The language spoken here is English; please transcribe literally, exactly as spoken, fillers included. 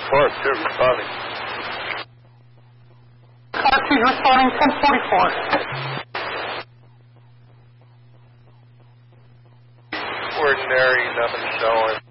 Clark, two responding. Clark two responding, ten forty-four. Ordinary, nothing showing.